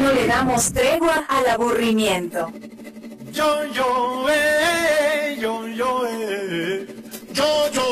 no le damos tregua al aburrimiento. Yo, yo, yo, yo, yo.